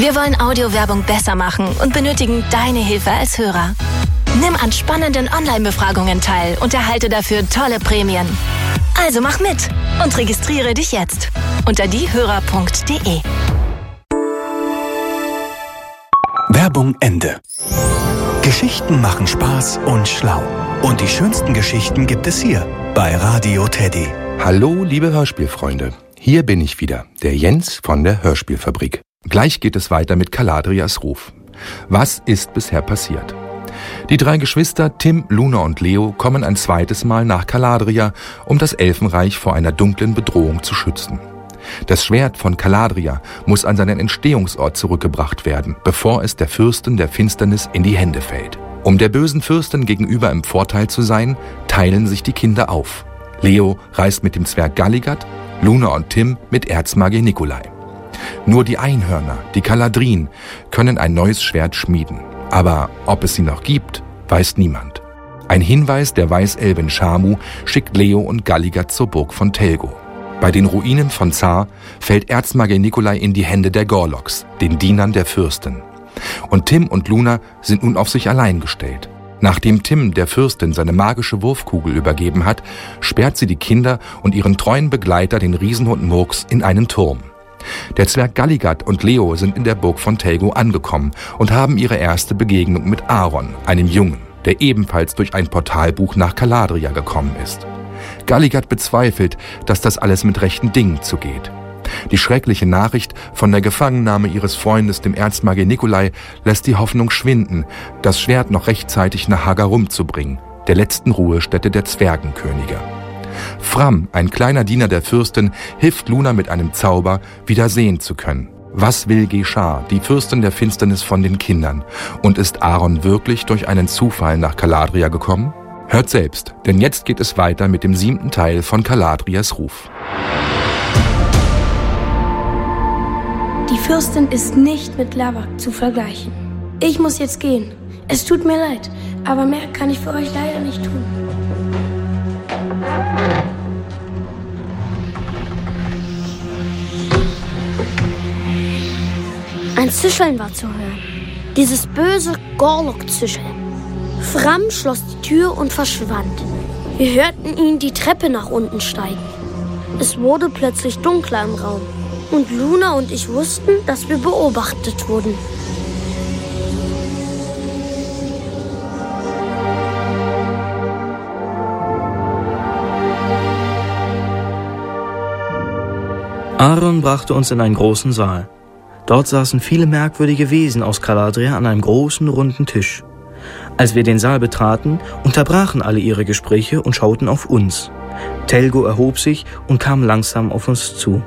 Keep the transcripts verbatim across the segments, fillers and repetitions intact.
Wir wollen Audiowerbung besser machen und benötigen deine Hilfe als Hörer. Nimm an spannenden Online-Befragungen teil und erhalte dafür tolle Prämien. Also mach mit und registriere dich jetzt unter diehörer punkt de. Werbung Ende. Geschichten machen Spaß und schlau. Und die schönsten Geschichten gibt es hier bei Radio Teddy. Hallo, liebe Hörspielfreunde. Hier bin ich wieder, der Jens von der Hörspielfabrik. Gleich geht es weiter mit Caladrias Ruf. Was ist bisher passiert? Die drei Geschwister Tim, Luna und Leo kommen ein zweites Mal nach Caladria, um das Elfenreich vor einer dunklen Bedrohung zu schützen. Das Schwert von Caladria muss an seinen Entstehungsort zurückgebracht werden, bevor es der Fürstin der Finsternis in die Hände fällt. Um der bösen Fürstin gegenüber im Vorteil zu sein, teilen sich die Kinder auf. Leo reist mit dem Zwerg Galligat, Luna und Tim mit Erzmagier Nikolai. Nur die Einhörner, die Caladrien, können ein neues Schwert schmieden. Aber ob es sie noch gibt, weiß niemand. Ein Hinweis der Weißelbin Shamu schickt Leo und Galligat zur Burg von Telgo. Bei den Ruinen von Zar fällt Erzmagier Nikolai in die Hände der Gorloks, den Dienern der Fürstin. Und Tim und Luna sind nun auf sich allein gestellt. Nachdem Tim der Fürstin seine magische Wurfkugel übergeben hat, sperrt sie die Kinder und ihren treuen Begleiter, den Riesenhund Murks, in einen Turm. Der Zwerg Galligat und Leo sind in der Burg von Telgo angekommen und haben ihre erste Begegnung mit Aaron, einem Jungen, der ebenfalls durch ein Portalbuch nach Caladria gekommen ist. Galligat bezweifelt, dass das alles mit rechten Dingen zugeht. Die schreckliche Nachricht von der Gefangennahme ihres Freundes, dem Erzmagier Nikolai, lässt die Hoffnung schwinden, das Schwert noch rechtzeitig nach Hagarum zu bringen, der letzten Ruhestätte der Zwergenkönige. Fram, ein kleiner Diener der Fürstin, hilft Luna mit einem Zauber, wieder sehen zu können. Was will Geschah, die Fürstin der Finsternis, von den Kindern? Und ist Aaron wirklich durch einen Zufall nach Caladria gekommen? Hört selbst, denn jetzt geht es weiter mit dem siebten Teil von Caladrias Ruf. Die Fürstin ist nicht mit Lavak zu vergleichen. Ich muss jetzt gehen. Es tut mir leid, aber mehr kann ich für euch leider nicht tun. Ein Zischeln war zu hören. Dieses böse Gorlok-Zischeln. Fram schloss die Tür und verschwand. Wir hörten ihn die Treppe nach unten steigen. Es wurde plötzlich dunkler im Raum. Und Luna und ich wussten, dass wir beobachtet wurden. Aaron brachte uns in einen großen Saal. Dort saßen viele merkwürdige Wesen aus Caladria an einem großen, runden Tisch. Als wir den Saal betraten, unterbrachen alle ihre Gespräche und schauten auf uns. Telgo erhob sich und kam langsam auf uns zu.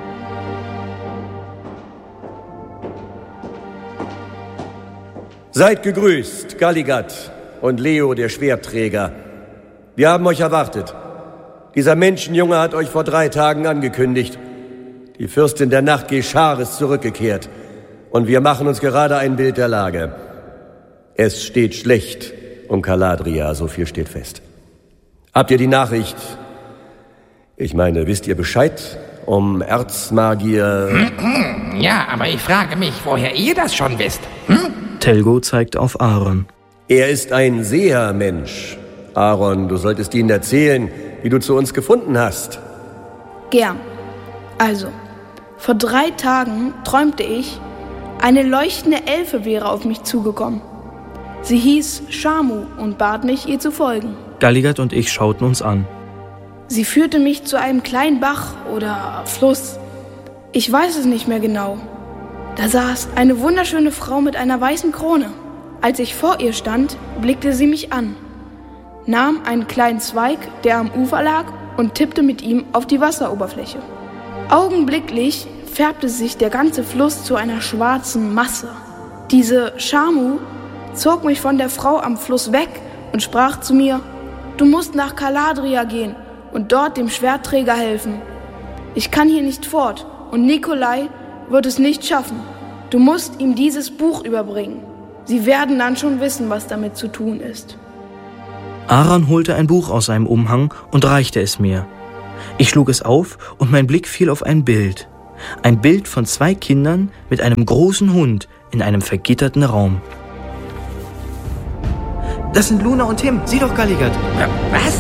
Seid gegrüßt, Galligat und Leo, der Schwertträger. Wir haben euch erwartet. Dieser Menschenjunge hat euch vor drei Tagen angekündigt. Die Fürstin der Nacht Geschah ist zurückgekehrt. Und wir machen uns gerade ein Bild der Lage. Es steht schlecht um Caladria, so viel steht fest. Habt ihr die Nachricht? Ich meine, wisst ihr Bescheid um Erzmagier? Ja, aber ich frage mich, woher ihr das schon wisst. Hm? Telgo zeigt auf Aaron. Er ist ein Sehermensch. Aaron, du solltest ihnen erzählen, wie du zu uns gefunden hast. Gern. Also, vor drei Tagen träumte ich, eine leuchtende Elfe wäre auf mich zugekommen. Sie hieß Shamu und bat mich, ihr zu folgen. Galligat und ich schauten uns an. Sie führte mich zu einem kleinen Bach oder Fluss. Ich weiß es nicht mehr genau. Da saß eine wunderschöne Frau mit einer weißen Krone. Als ich vor ihr stand, blickte sie mich an, nahm einen kleinen Zweig, der am Ufer lag, und tippte mit ihm auf die Wasseroberfläche. Augenblicklich färbte sich der ganze Fluss zu einer schwarzen Masse. Diese Shamu zog mich von der Frau am Fluss weg und sprach zu mir: Du musst nach Caladria gehen und dort dem Schwertträger helfen. Ich kann hier nicht fort und Nikolai wird es nicht schaffen. Du musst ihm dieses Buch überbringen. Sie werden dann schon wissen, was damit zu tun ist. Aaron holte ein Buch aus seinem Umhang und reichte es mir. Ich schlug es auf und mein Blick fiel auf ein Bild. Ein Bild von zwei Kindern mit einem großen Hund in einem vergitterten Raum. Das sind Luna und Tim. Sieh doch, Galligat. Was?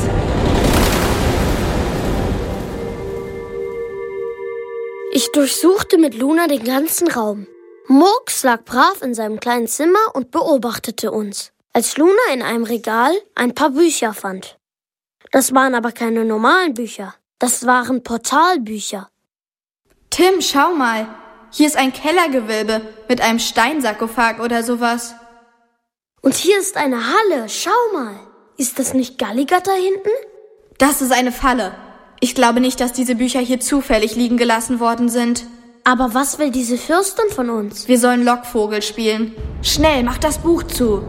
Ich durchsuchte mit Luna den ganzen Raum. Murks lag brav in seinem kleinen Zimmer und beobachtete uns, als Luna in einem Regal ein paar Bücher fand. Das waren aber keine normalen Bücher. Das waren Portalbücher. Tim, schau mal. Hier ist ein Kellergewölbe mit einem Steinsarkophag oder sowas. Und hier ist eine Halle. Schau mal. Ist das nicht Galligat da hinten? Das ist eine Falle. Ich glaube nicht, dass diese Bücher hier zufällig liegen gelassen worden sind. Aber was will diese Fürstin von uns? Wir sollen Lockvogel spielen. Schnell, mach das Buch zu.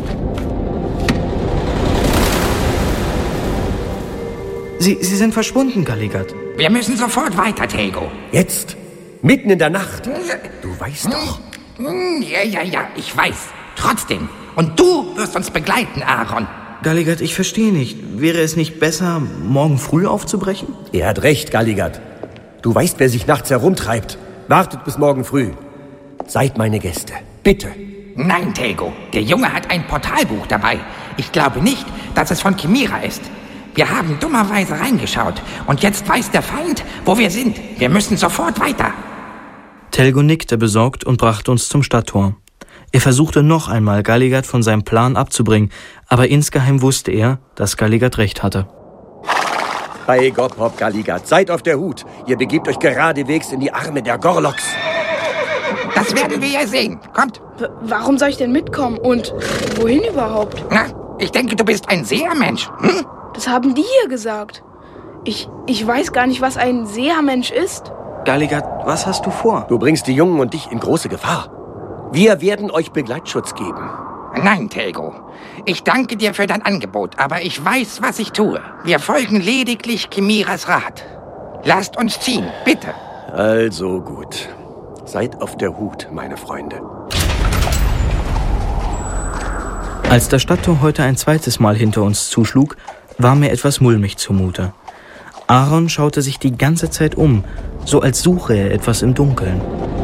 Sie, sie sind verschwunden, Galligat. Wir müssen sofort weiter, Tego. Jetzt? Mitten in der Nacht? Du weißt doch. Ja, ja, ja, ich weiß. Trotzdem. Und du wirst uns begleiten, Aaron. Galligat, ich verstehe nicht. Wäre es nicht besser, morgen früh aufzubrechen? Er hat recht, Galligat. Du weißt, wer sich nachts herumtreibt. Wartet bis morgen früh. Seid meine Gäste. Bitte. Nein, Tego. Der Junge hat ein Portalbuch dabei. Ich glaube nicht, dass es von Chimera ist. Wir haben dummerweise reingeschaut. Und jetzt weiß der Feind, wo wir sind. Wir müssen sofort weiter. Telgo nickte besorgt und brachte uns zum Stadttor. Er versuchte noch einmal, Galligat von seinem Plan abzubringen, aber insgeheim wusste er, dass Galligat recht hatte. Bei Gop-Hop, Galligat, seid auf der Hut. Ihr begebt euch geradewegs in die Arme der Gorloks. Das werden wir ja sehen. Kommt. W- warum soll ich denn mitkommen? Und wohin überhaupt? Na, ich denke, du bist ein Sehermensch. Hm? Das haben die hier gesagt. Ich, ich weiß gar nicht, was ein Sehermensch ist. Galligat, was hast du vor? Du bringst die Jungen und dich in große Gefahr. Wir werden euch Begleitschutz geben. Nein, Telgo. Ich danke dir für dein Angebot, aber ich weiß, was ich tue. Wir folgen lediglich Chimeras Rat. Lasst uns ziehen, bitte. Also gut. Seid auf der Hut, meine Freunde. Als das Stadttor heute ein zweites Mal hinter uns zuschlug, war mir etwas mulmig zumute. Aaron schaute sich die ganze Zeit um, so als suche er etwas im Dunkeln.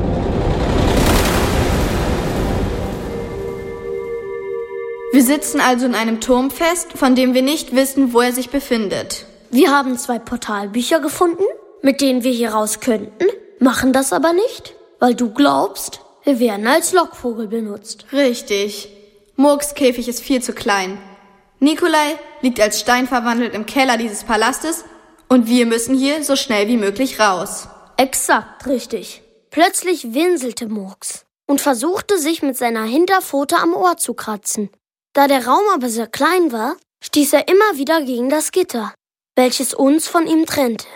Wir sitzen also in einem Turm fest, von dem wir nicht wissen, wo er sich befindet. Wir haben zwei Portalbücher gefunden, mit denen wir hier raus könnten, machen das aber nicht, weil du glaubst, wir werden als Lockvogel benutzt. Richtig. Murks Käfig ist viel zu klein. Nikolai liegt als Stein verwandelt im Keller dieses Palastes und wir müssen hier so schnell wie möglich raus. Exakt, richtig. Plötzlich winselte Murks und versuchte, sich mit seiner Hinterpfote am Ohr zu kratzen. Da der Raum aber sehr klein war, stieß er immer wieder gegen das Gitter, welches uns von ihm trennte.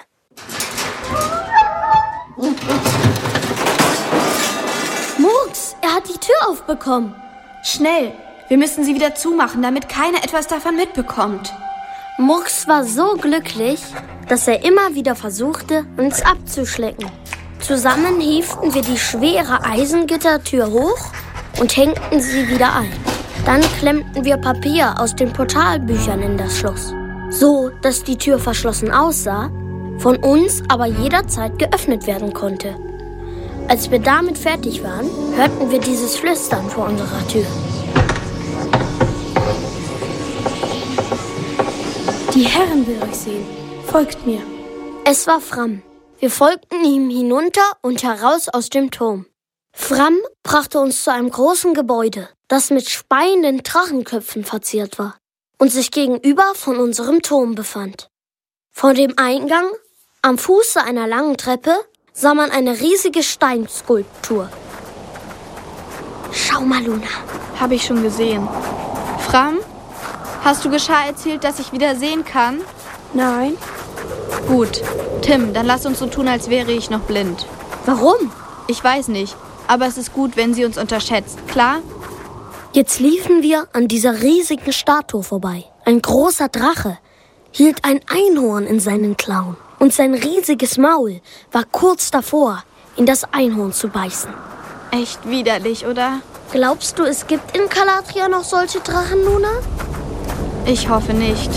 Murks, er hat die Tür aufbekommen. Schnell, wir müssen sie wieder zumachen, damit keiner etwas davon mitbekommt. Murks war so glücklich, dass er immer wieder versuchte, uns abzuschlecken. Zusammen hieften wir die schwere Eisengittertür hoch und hängten sie wieder ein. Dann klemmten wir Papier aus den Portalbüchern in das Schloss, so dass die Tür verschlossen aussah, von uns aber jederzeit geöffnet werden konnte. Als wir damit fertig waren, hörten wir dieses Flüstern vor unserer Tür. Die Herrin will euch sehen. Folgt mir. Es war Fram. Wir folgten ihm hinunter und heraus aus dem Turm. Fram brachte uns zu einem großen Gebäude, das mit speienden Drachenköpfen verziert war und sich gegenüber von unserem Turm befand. Vor dem Eingang, am Fuße einer langen Treppe, sah man eine riesige Steinskulptur. Schau mal, Luna. Habe ich schon gesehen. Fram, hast du Geschah erzählt, dass ich wieder sehen kann? Nein. Gut. Tim, dann lass uns so tun, als wäre ich noch blind. Warum? Ich weiß nicht, aber es ist gut, wenn sie uns unterschätzt, klar? Jetzt liefen wir an dieser riesigen Statue vorbei. Ein großer Drache hielt ein Einhorn in seinen Klauen. Und sein riesiges Maul war kurz davor, in das Einhorn zu beißen. Echt widerlich, oder? Glaubst du, es gibt in Caladria noch solche Drachen, Luna? Ich hoffe nicht.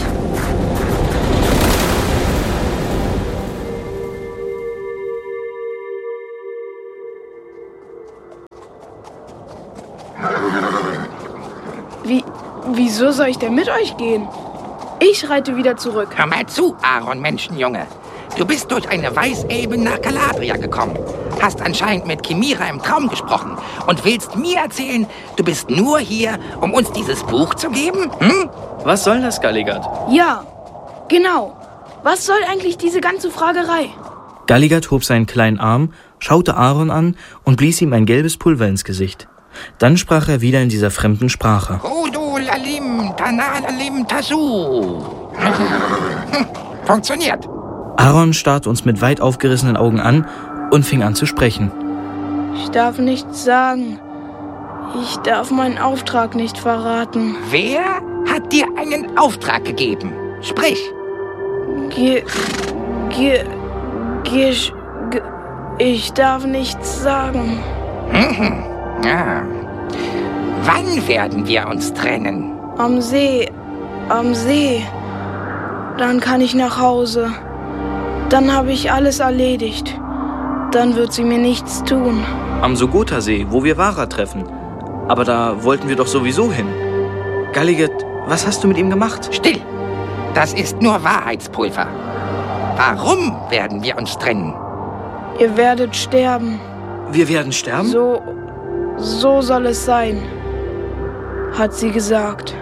Wie, wieso soll ich denn mit euch gehen? Ich reite wieder zurück. Hör mal zu, Aaron, Menschenjunge. Du bist durch eine Weißelbe nach Galadria gekommen, hast anscheinend mit Chimera im Traum gesprochen und willst mir erzählen, du bist nur hier, um uns dieses Buch zu geben? Hm? Was soll das, Galligat? Ja, genau. Was soll eigentlich diese ganze Fragerei? Galligat hob seinen kleinen Arm, schaute Aaron an und blies ihm ein gelbes Pulver ins Gesicht. Dann sprach er wieder in dieser fremden Sprache. Odo lalim, tanalalim tasu. Funktioniert. Aaron starrte uns mit weit aufgerissenen Augen an und fing an zu sprechen. Ich darf nichts sagen. Ich darf meinen Auftrag nicht verraten. Wer hat dir einen Auftrag gegeben? Sprich. Ge... Ge... Ge... Ge ich darf nichts sagen. Mhm. Ja. Wann werden wir uns trennen? Am See. Am See. Dann kann ich nach Hause. Dann habe ich alles erledigt. Dann wird sie mir nichts tun. Am Sogota-See, wo wir Vara treffen. Aber da wollten wir doch sowieso hin. Galligat, was hast du mit ihm gemacht? Still! Das ist nur Wahrheitspulver. Warum werden wir uns trennen? Ihr werdet sterben. Wir werden sterben? So, so soll es sein, hat sie gesagt.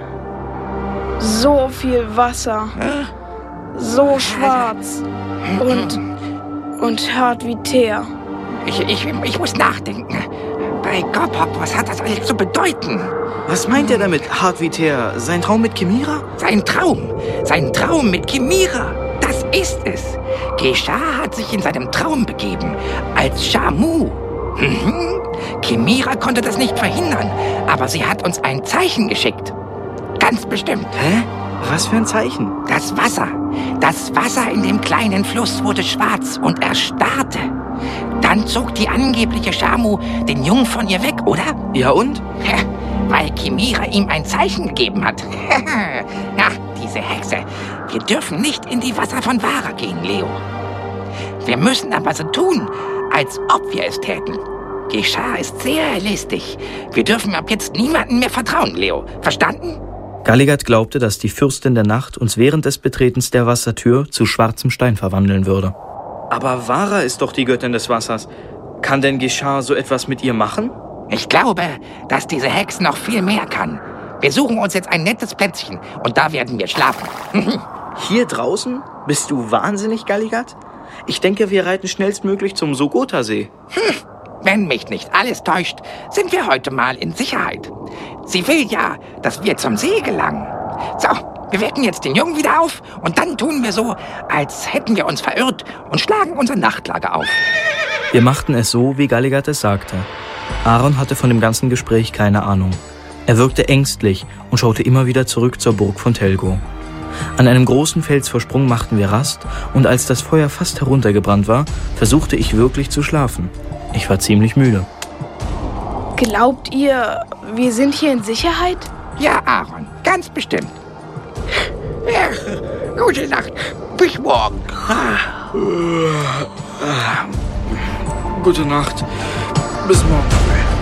So viel Wasser. Hä? So schwarz. Und, und hart wie Teer. Ich, ich, ich muss nachdenken. Bei Gopop, was hat das alles zu bedeuten? Was meint er damit, hart wie Teer? Sein Traum mit Chimera? Sein Traum. Sein Traum mit Chimera. Das ist es. Geshar hat sich in seinem Traum begeben. Als Shamu. Mhm. Chimera konnte das nicht verhindern. Aber sie hat uns ein Zeichen geschickt. Ganz bestimmt. Hä? Was für ein Zeichen? Das Wasser. Das Wasser in dem kleinen Fluss wurde schwarz und erstarrte. Dann zog die angebliche Shamu den Jungen von ihr weg, oder? Ja und? Weil Chimera ihm ein Zeichen gegeben hat. Ach, diese Hexe. Wir dürfen nicht in die Wasser von Vara gehen, Leo. Wir müssen aber so tun, als ob wir es täten. Geshar ist sehr listig. Wir dürfen ab jetzt niemandem mehr vertrauen, Leo. Verstanden? Galligat glaubte, dass die Fürstin der Nacht uns während des Betretens der Wassertür zu schwarzem Stein verwandeln würde. Aber Vara ist doch die Göttin des Wassers. Kann denn Geshar so etwas mit ihr machen? Ich glaube, dass diese Hexe noch viel mehr kann. Wir suchen uns jetzt ein nettes Plätzchen und da werden wir schlafen. Hier draußen? Bist du wahnsinnig, Galligat? Ich denke, wir reiten schnellstmöglich zum Sogota-See. Hm. Wenn mich nicht alles täuscht, sind wir heute mal in Sicherheit. Sie will ja, dass wir zum See gelangen. So, wir wecken jetzt den Jungen wieder auf und dann tun wir so, als hätten wir uns verirrt und schlagen unser Nachtlager auf. Wir machten es so, wie Galligat es sagte. Aaron hatte von dem ganzen Gespräch keine Ahnung. Er wirkte ängstlich und schaute immer wieder zurück zur Burg von Telgo. An einem großen Felsvorsprung machten wir Rast und als das Feuer fast heruntergebrannt war, versuchte ich wirklich zu schlafen. Ich war ziemlich müde. Glaubt ihr, wir sind hier in Sicherheit? Ja, Aaron, ganz bestimmt. Ja, gute Nacht. Bis morgen. Gute Nacht. Bis morgen.